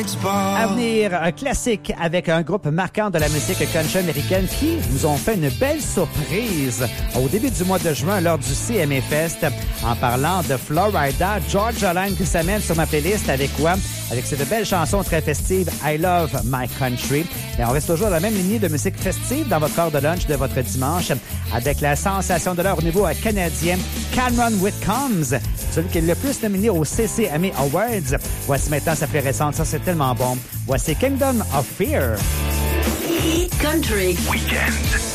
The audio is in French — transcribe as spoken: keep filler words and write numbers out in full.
À venir, un classique avec un groupe marquant de la musique country américaine qui nous ont fait une belle surprise au début du mois de juin lors du C M A Fest en parlant de Florida. Georgia Line qui s'amène sur ma playlist avec quoi? Avec cette belle chanson très festive I Love My Country. Et on reste toujours dans la même lignée de musique festive dans votre heure de lunch de votre dimanche avec la sensation de l'heure au niveau canadien Cameron Whitcombs, celui qui est le plus nominé au C C M A Awards. Voici maintenant sa plus récente, ça c'est tellement bon. Voici Kingdom of Fear. Country Weekend.